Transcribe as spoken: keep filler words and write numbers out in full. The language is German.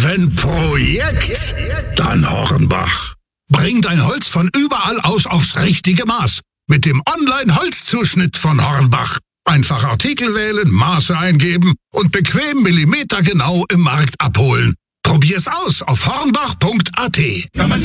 Wenn Projekt, dann Hornbach. Bring dein Holz von überall aus aufs richtige Maß. Mit dem Online-Holzzuschnitt von Hornbach. Einfach Artikel wählen, Maße eingeben und bequem millimetergenau im Markt abholen. Probier's aus auf hornbach punkt a t.